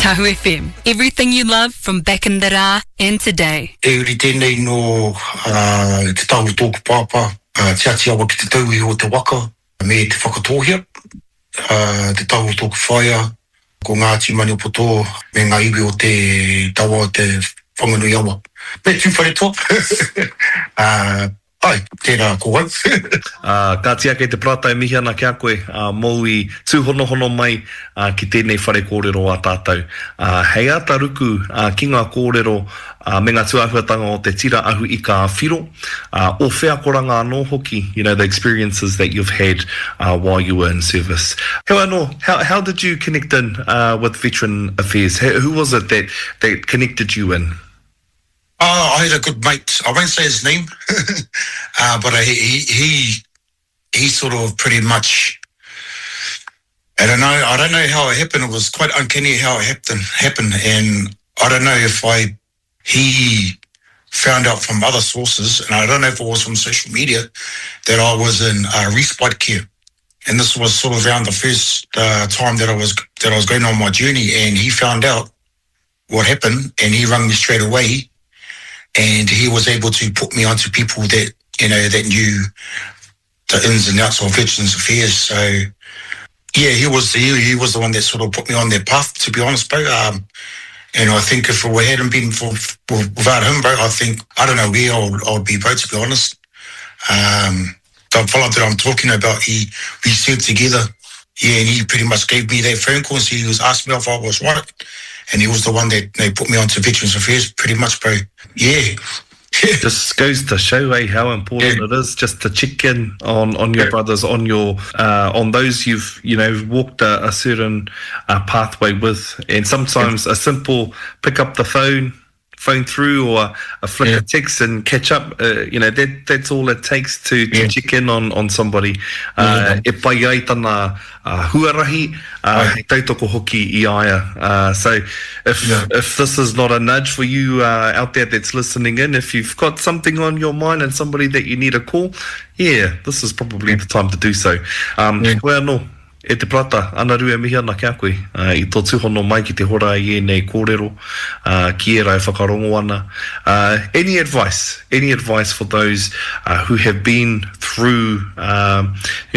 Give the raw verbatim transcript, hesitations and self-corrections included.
Tahu F M. Everything you love from back in the rā and today. E uri tēnei no uh, te tahu tōku pāpā, uh, te ati awa ki te tauhi o te waka, me te whakatōhia, uh, te tahu tōku whaia, ko ngā tīmani o poto, me ngā iwi o te tawa o te whanganui awa. Me tūwhare toa. uh, Ai, tērā ko wau. uh, ka tia kei te prata e mihi ana ki a koe, uh, mou i tūhonohono mai uh, ki tēnei whare kōrero a tātou. Uh, hei ata ruku uh, ki ngā kōrero uh, me ngā tuahuatanga o te tira ahu i ka whiro, uh, o whea koranga anō hoki, you know, the experiences that you've had uh, while you were in service. Heo anō, how, how did you connect in uh, with Veteran Affairs? Who, who was it that, that connected you in? Uh, I had a good mate. I won't say his name, uh, but I, he he he sort of pretty much. I don't know. I don't know how it happened. It was quite uncanny how it happened. Happened, and I don't know if I he found out from other sources, and I don't know if it was from social media, that I was in uh, respite care, and this was sort of around the first uh, time that I was that I was going on my journey, and he found out what happened, and he rang me straight away. And he was able to put me onto people that, you know, that knew the ins and outs of Veterans Affairs. So, yeah, he was he, he was the one that sort of put me on their path, to be honest, bro. Um, and I think if it hadn't been for, for without him, bro, I think, I don't know where I would, I would be, bro, to be honest. Um, the fellow that I'm talking about, he we served together. Yeah, and he pretty much gave me that phone call, so he was asking me if I was right. And he was the one that they put me onto Veterans Affairs, pretty much, bro. Yeah. Just goes to show eh, how important yeah. it is just to check in on, on your yeah. brothers, on your uh, on those you've you know walked a, a certain uh, pathway with, and sometimes yeah. a simple pick up the phone, phone through, or a flick yeah. of text and catch up. Uh, you know that that's all it takes to, to yeah. check in on on somebody. Uh, yeah. E pai ai tana uh, huarahi, uh, he tautoko hoki I aia. Uh, so if yeah. if this is not a nudge for you uh, out there that's listening in, if you've got something on your mind and somebody that you need a call, yeah, this is probably yeah. the time to do so. Um, yeah. Well, no. E te prata, ana rua mihi ana kia koe, uh, i tō tūhono mai ki te hora i e nei kōrero, uh, ki e rai whakarongo ana. Uh, any advice, any advice for those uh, who have been through um,